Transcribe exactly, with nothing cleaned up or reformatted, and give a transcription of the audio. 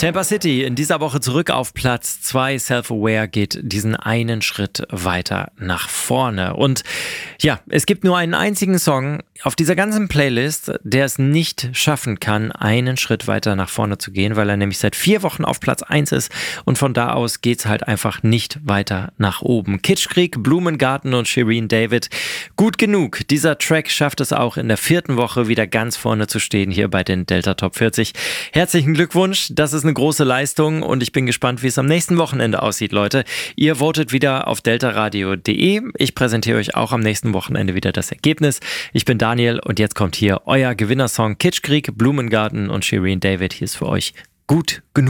Tampa City in dieser Woche zurück auf Platz zwei. Self-Aware geht diesen einen Schritt weiter nach vorne. Und ja, es gibt nur einen einzigen Song auf dieser ganzen Playlist, der es nicht schaffen kann, einen Schritt weiter nach vorne zu gehen, weil er nämlich seit vier Wochen auf Platz eins ist und von da aus geht's halt einfach nicht weiter nach oben. Kitschkrieg, Blumengarten und Shirin David. Gut genug. Dieser Track schafft es auch in der vierten Woche wieder ganz vorne zu stehen hier bei den Delta Top vierzig. Herzlichen Glückwunsch. Das ist eine große Leistung und ich bin gespannt, wie es am nächsten Wochenende aussieht, Leute. Ihr votet wieder auf deltaradio punkt de. Ich präsentiere euch auch am nächsten Wochenende wieder das Ergebnis. Ich bin Daniel und jetzt kommt hier euer Gewinnersong Kitschkrieg, Blumengarten und Shirin David. Hier ist für euch Gut genug.